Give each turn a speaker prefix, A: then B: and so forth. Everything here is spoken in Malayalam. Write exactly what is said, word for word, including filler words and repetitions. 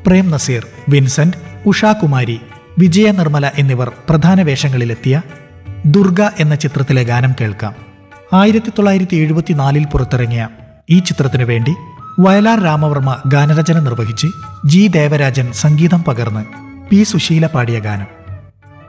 A: പ്രേം നസീർ, വിൻസെന്റ്, ഉഷാകുമാരി, വിജയ നിർമ്മല എന്നിവർ പ്രധാന വേഷങ്ങളിലെത്തിയ ദുർഗ എന്ന ചിത്രത്തിലെ ഗാനം കേൾക്കാം. ആയിരത്തി തൊള്ളായിരത്തി എഴുപത്തിനാലിൽ പുറത്തിറങ്ങിയ ഈ ചിത്രത്തിനു വേണ്ടി വയലാർ രാമവർമ്മ ഗാനരചന നിർവഹിച്ച് ജി ദേവരാജൻ സംഗീതം പകർന്ന് പി സുശീല പാടിയ ഗാനം.